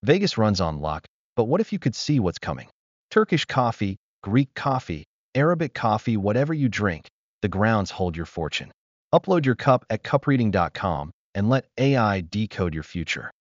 Vegas runs on luck, but what if you could see what's coming? Turkish coffee, Greek coffee, Arabic coffee, whatever you drink, the grounds hold your fortune. Upload your cup at cupreading.com and let AI decode your future.